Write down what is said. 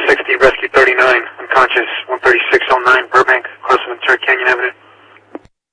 60, Rescue 39, unconscious, 13609 Burbank, across Ventura Canyon Avenue.